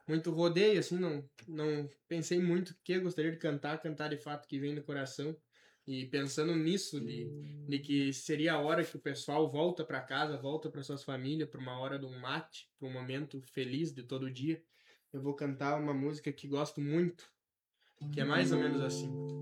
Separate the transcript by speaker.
Speaker 1: muito rodeio, assim, não pensei muito o que eu gostaria de cantar de fato que vem do coração. E pensando nisso, de que seria a hora que o pessoal volta para casa, volta para suas famílias, para uma hora do mate, para um momento feliz de todo dia, eu vou cantar uma música que gosto muito, que é mais ou menos assim.